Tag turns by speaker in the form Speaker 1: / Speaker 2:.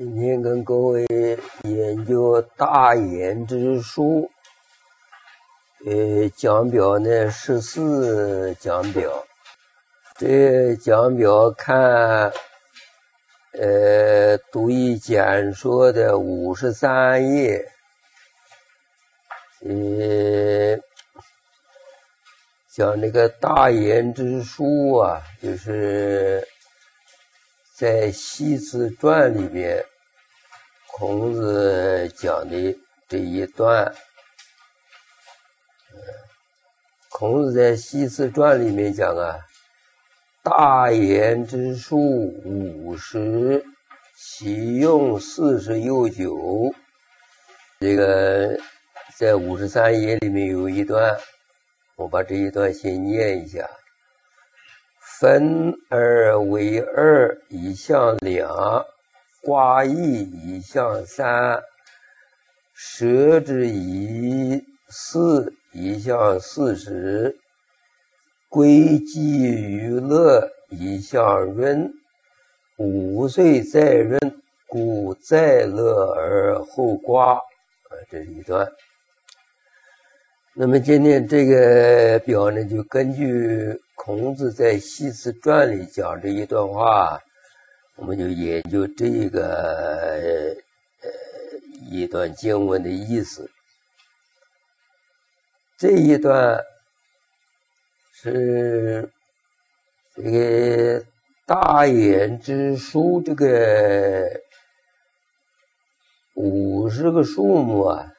Speaker 1: 今天跟各位研究大言之书，讲表呢14讲表，这讲表看读一简说的53页，讲这个大言之书啊，就是在《系辞传》里面孔子讲的这一段。孔子在《系辞传》里面讲啊，大言之书50，其用40又久。这个在53页里面有一段，我把这一段先念一下。分而为二，以象两，卦义以象三，舍之以四，以象40，归积于乐，以象润。5岁在润，故在乐而后卦。这是一段。那么今天这个表呢，就根据孔子在《系辞传》里讲这一段话，我们就研究这个一段经文的意思。这一段是这个大言之书，这个50个数目啊，